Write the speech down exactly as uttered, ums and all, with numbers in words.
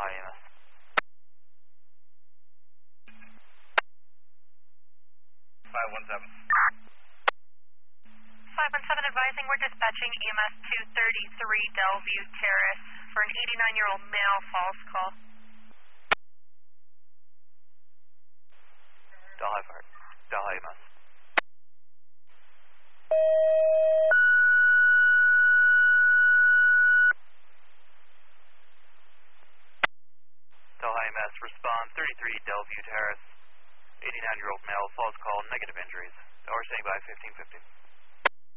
Delhi E M S. five one seven. five one seven advising, we're dispatching E M S two thirty-three Delview Terrace for an eighty-nine-year-old male false call. Delhi Fire. Delhi E M S. Delhi E M S, respond thirty-three Delview Terrace, eighty-nine-year-old male, false call, negative injuries. Or standing by fifteen fifty.